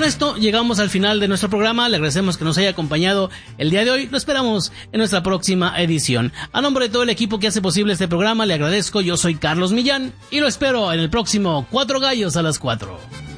Con esto llegamos al final de nuestro programa. Le agradecemos que nos haya acompañado el día de hoy. Lo esperamos en nuestra próxima edición. A nombre de todo el equipo que hace posible este programa, le agradezco. Yo soy Carlos Millán y lo espero en el próximo Cuatro Gallos a las 4.